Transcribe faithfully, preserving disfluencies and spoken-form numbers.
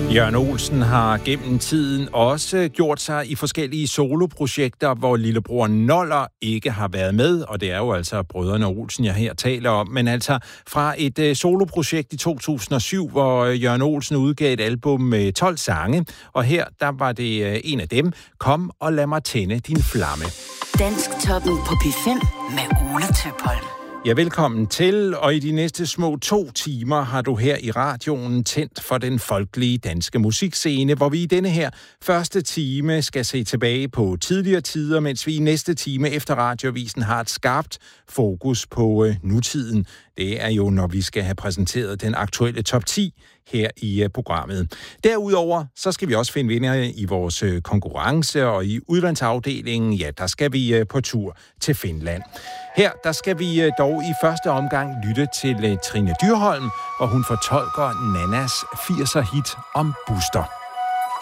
Jørgen Olsen har gennem tiden også gjort sig i forskellige soloprojekter, hvor lillebror Noller ikke har været med, og det er jo altså brødrene Olsen, jeg her taler om, men altså fra et uh, soloprojekt i to tusind og syv, hvor Jørgen Olsen udgav et album med tolv sange, og her der var det uh, en af dem, Kom og lad mig tænde din flamme. Dansktoppen på P fem med Ole Tøpholm. Ja, velkommen til, og i de næste små to timer har du her i radioen tændt for den folkelige danske musikscene, hvor vi i denne her første time skal se tilbage på tidligere tider, mens vi i næste time efter Radioavisen har et skarpt fokus på øh, nutiden. Det er jo, når vi skal have præsenteret den aktuelle top ti her i uh, programmet. Derudover, så skal vi også finde vinder i vores uh, konkurrence, og i udlandsafdelingen, ja, der skal vi uh, på tur til Finland. Her, der skal vi uh, dog i første omgang lytte til uh, Trine Dyrholm, og hun fortolker Nannas firser hit om Buster.